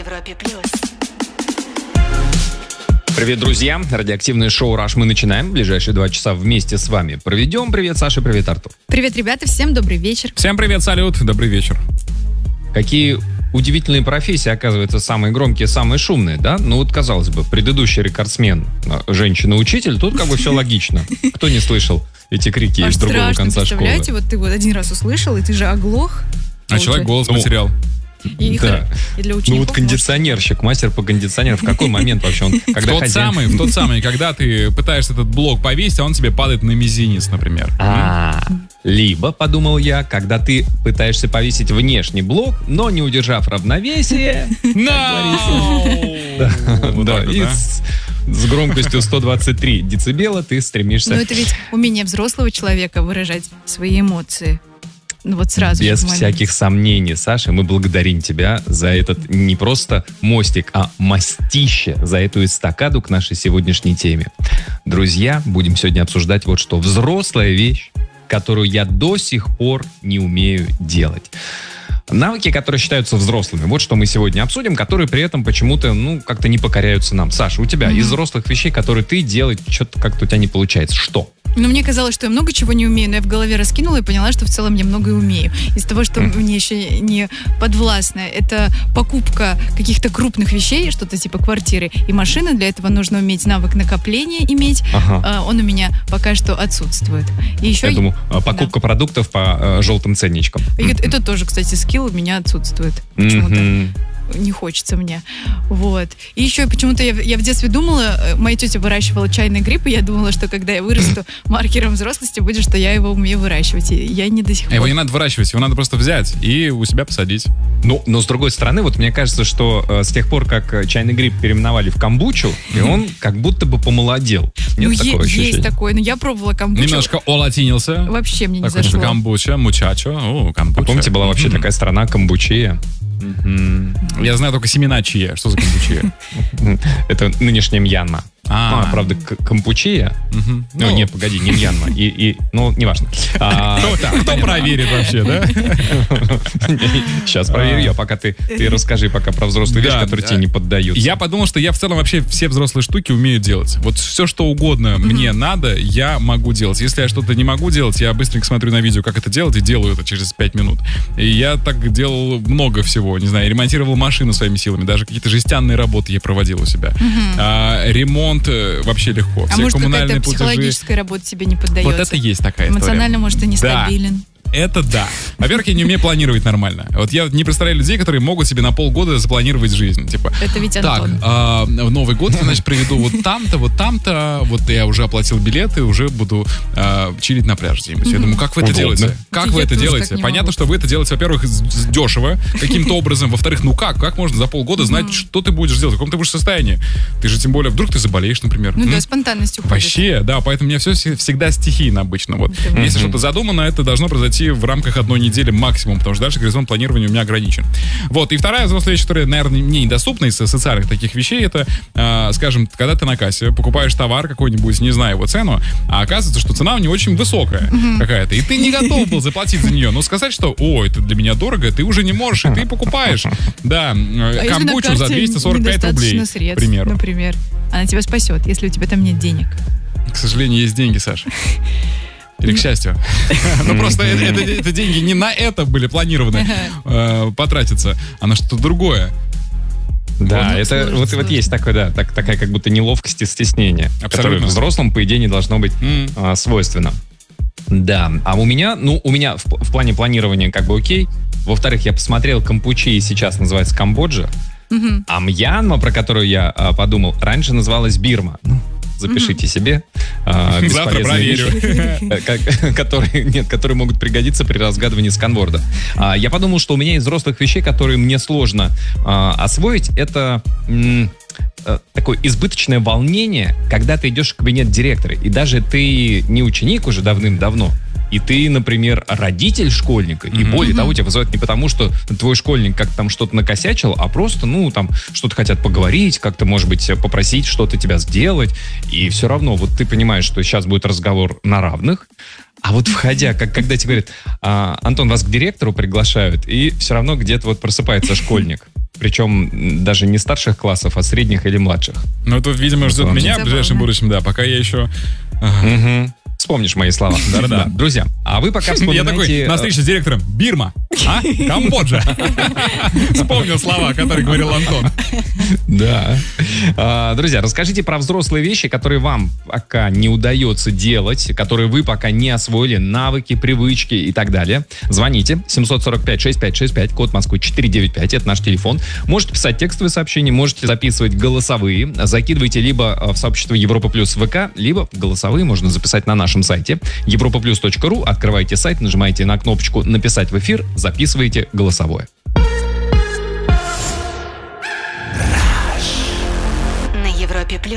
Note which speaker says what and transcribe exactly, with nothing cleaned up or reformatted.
Speaker 1: Европе плюс.
Speaker 2: Привет, друзья! Радиоактивное шоу «Раш» мы начинаем. В ближайшие два часа вместе с вами проведем. Привет, Саша, привет, Артур.
Speaker 3: Привет, ребята, всем добрый вечер.
Speaker 4: Всем привет, салют, добрый вечер.
Speaker 2: Какие удивительные профессии, оказывается, самые громкие, самые шумные, да? Ну вот, казалось бы, предыдущий рекордсмен, женщина-учитель, тут как бы все логично. Кто не слышал эти крики
Speaker 3: Аж
Speaker 2: из другого
Speaker 3: страшно,
Speaker 2: конца школы?
Speaker 3: представляете, вот ты вот один раз услышал, и ты же оглох.
Speaker 4: А человек голос
Speaker 2: Ну,
Speaker 4: потерял.
Speaker 3: И,
Speaker 2: Да.
Speaker 3: и для
Speaker 2: Ну
Speaker 3: учеников
Speaker 2: вот кондиционерщик, мастер по кондиционеру, в какой момент вообще он?
Speaker 4: В
Speaker 2: Когда
Speaker 4: тот
Speaker 2: хозяин-
Speaker 4: самый, в тот самый, когда ты пытаешься этот блок повесить, а он тебе падает на мизинец, например.
Speaker 2: А, либо, подумал я, когда ты пытаешься повесить внешний блок, но не удержав равновесие,
Speaker 4: No! Вот
Speaker 2: да,
Speaker 4: так вот,
Speaker 2: и
Speaker 4: да?
Speaker 2: с, с громкостью сто двадцать три децибела ты стремишься
Speaker 3: Ну это ведь умение взрослого человека выражать свои эмоции. Ну вот сразу
Speaker 2: без
Speaker 3: же в момент.
Speaker 2: всяких сомнений, Саша. Мы благодарим тебя за этот не просто мостик, а мостище, за эту эстакаду к нашей сегодняшней теме. Друзья, будем сегодня обсуждать вот что. Взрослая вещь, которую я до сих пор не умею делать. Навыки, которые считаются взрослыми. Вот что мы сегодня обсудим, которые при этом почему-то, ну, как-то не покоряются нам. Саша, у тебя
Speaker 3: Mm-hmm.
Speaker 2: из взрослых вещей, которые ты делать, что-то как-то у тебя не получается. Что?
Speaker 3: Ну, мне казалось, что я много чего не умею, но я в голове раскинула и поняла, что в целом я многое умею. Из того, что
Speaker 2: Мгм.
Speaker 3: мне еще не подвластно, это покупка каких-то крупных вещей, что-то типа квартиры и машины. Для этого нужно уметь навык накопления иметь.
Speaker 2: Ага.
Speaker 3: А, Он у меня пока что отсутствует. И еще
Speaker 2: Я думаю, а, покупка продуктов по э, желтым ценничкам.
Speaker 3: И это, это тоже, кстати, скилл у меня отсутствует. Почему-то
Speaker 2: Мгм.
Speaker 3: не хочется мне. Вот. И еще почему-то я, я в детстве думала, э, моя тетя выращивала чайный гриб, и я думала, что когда я вырасту, маркером взрослости будет, что я его умею выращивать. И я не до сих
Speaker 4: А
Speaker 3: пор.
Speaker 4: его не надо выращивать, его надо просто взять и у себя посадить.
Speaker 2: Ну, но с другой стороны, вот мне кажется, что э, с тех пор, как э, чайный гриб переименовали в камбучу, и он как будто бы помолодел. Нет
Speaker 3: Ну, е-
Speaker 2: такого ощущения?
Speaker 3: есть такое. Но я пробовала камбучу.
Speaker 4: Немножко олатинился.
Speaker 3: Вообще мне не
Speaker 4: Такой
Speaker 3: зашло.
Speaker 4: камбуча, мучачо. О, камбуча.
Speaker 2: А помните, была вообще
Speaker 4: Мгм.
Speaker 2: такая страна Камбучия? Мгм.
Speaker 4: Я знаю только семена чия. Что за камбучия?
Speaker 2: Это нынешняя Мьянма.
Speaker 4: А.
Speaker 2: А, правда, к- Кампучия?
Speaker 4: Мгм.
Speaker 2: Ну, не, погоди, не Мьянма. И, и, ну, неважно. А,
Speaker 4: Кто,
Speaker 2: так,
Speaker 4: кто проверит вообще, да?
Speaker 2: Сейчас проверю я, пока ты, ты расскажи пока про взрослые вещи,
Speaker 4: Да,
Speaker 2: которые
Speaker 4: да.
Speaker 2: тебе не поддаются.
Speaker 4: Я подумал, что я в целом вообще все взрослые штуки умею делать. Вот все, что угодно мне надо, я могу делать. Если я что-то не могу делать, я быстренько смотрю на видео, как это делать, и делаю это через пять минут. И я так делал много всего. Не знаю, ремонтировал машину своими силами. Даже какие-то жестянные работы я проводил у себя. А, ремонт э, вообще легко.
Speaker 3: А
Speaker 4: Все
Speaker 3: может,
Speaker 4: коммунальные
Speaker 3: какая-то
Speaker 4: платежи.
Speaker 3: психологическая работа тебе не поддается?
Speaker 4: Вот это есть такая история.
Speaker 3: Эмоционально, может, ты
Speaker 4: Да.
Speaker 3: нестабилен.
Speaker 4: Это да. Во-первых, я не умею планировать нормально. Вот я не представляю людей, которые могут себе на полгода запланировать жизнь. Типа,
Speaker 3: Это ведь
Speaker 4: так,
Speaker 3: Антон.
Speaker 4: а, в Новый год я, значит, проведу вот там-то, вот там-то, вот я уже оплатил билеты, уже буду а, чилить на пляже где-нибудь. Я думаю, как вы это
Speaker 2: Удобно.
Speaker 4: делаете? Как
Speaker 3: Я
Speaker 4: вы это
Speaker 3: тоже
Speaker 4: делаете?
Speaker 3: так не
Speaker 4: Понятно,
Speaker 3: могу.
Speaker 4: что вы это делаете, во-первых, с- с- дешево, каким-то образом. Во-вторых, ну как? Как можно за полгода знать, что ты будешь делать, в каком ты будешь состоянии? Ты же тем более, вдруг ты заболеешь, например.
Speaker 3: Ну
Speaker 4: М?
Speaker 3: да, спонтанность уходит.
Speaker 4: Вообще, да, поэтому у меня все всегда стихийно обычно. Вот.
Speaker 3: Это
Speaker 4: Если
Speaker 2: мгм.
Speaker 4: что-то задумано, это должно произойти в рамках одной недели максимум, потому что дальше горизонт планирования у меня ограничен. Вот, и вторая взрослая вещь, которая, наверное, мне недоступна из социальных таких вещей, это, э, скажем, когда ты на кассе покупаешь товар какой-нибудь, не знаю его цену, а оказывается, что цена у него очень высокая какая-то, и ты не готов был заплатить за нее. Но сказать, что, о, это для меня дорого, ты уже не можешь, и ты покупаешь, да,
Speaker 3: А
Speaker 4: э,
Speaker 3: если на
Speaker 4: камбучу за
Speaker 3: карте
Speaker 4: двести сорок пять рублей,
Speaker 3: недостаточно
Speaker 4: к
Speaker 3: средств,
Speaker 4: примеру.
Speaker 3: например. Она тебя спасет, если у тебя там нет денег.
Speaker 4: К сожалению, есть деньги, Саша. Или к счастью. Ну просто это, это- это деньги не на это были планированы э, потратиться, а на что-то другое.
Speaker 2: Да,
Speaker 3: Ну,
Speaker 2: это
Speaker 3: сложно,
Speaker 2: вот, вот
Speaker 3: сложно.
Speaker 2: есть такое, да, так, такая как будто неловкость и стеснение, которое
Speaker 4: Абсолютно.
Speaker 2: взрослым, по идее, не должно быть
Speaker 4: М.
Speaker 2: а, свойственно. Да, а у меня, ну, у меня в, в плане планирования как бы окей. Во-вторых, я посмотрел Кампучи, сейчас называется Камбоджа,
Speaker 3: Мгм.
Speaker 2: а Мьянма, про которую я а, подумал, раньше называлась Бирма. Ну, запишите себе. а,
Speaker 4: Завтра
Speaker 2: бесполезные
Speaker 4: проверю.
Speaker 2: вещи, э, как- которые, нет, которые могут пригодиться при разгадывании сканворда. А, Я подумал, что у меня из взрослых вещей, которые мне сложно а, освоить, это м, э, такое избыточное волнение, когда ты идешь в кабинет директора, и даже ты не ученик уже давным-давно, и ты, например, родитель школьника, и
Speaker 4: Мгм.
Speaker 2: более того, тебя вызывают не потому, что твой школьник как-то там что-то накосячил, а просто, ну, там, что-то хотят поговорить, как-то, может быть, попросить что-то тебя сделать, и все равно, вот ты понимаешь, что сейчас будет разговор на равных, а вот входя, как когда тебе говорят, «А, Антон, вас к директору приглашают», и все равно где-то вот просыпается школьник. Причем даже не старших классов, а средних или младших.
Speaker 4: Ну, это, видимо, ждет
Speaker 2: Забавно.
Speaker 4: меня в ближайшем будущем, да, пока я еще...
Speaker 2: Угу. Вспомнишь мои слова. Да-да-да. Друзья, а вы пока
Speaker 4: Я
Speaker 2: вспоминайте...
Speaker 4: такой, на встрече с директором, Бирма, а? Камбоджа. Вспомнил слова, которые говорил Антон.
Speaker 2: Да. А, друзья, расскажите про взрослые вещи, которые вам пока не удается делать, которые вы пока не освоили, навыки, привычки и так далее. Звоните семь сорок пять шестьдесят пять шестьдесят пять, код Москвы четыреста девяносто пять, это наш телефон. Можете писать текстовые сообщения, можете записывать голосовые. Закидывайте либо в сообщество Европа Плюс ВК, либо голосовые можно записать на нашем сайте европа плюс точка ру. Открываете сайт, нажимаете на кнопочку «Написать в эфир», записываете голосовое.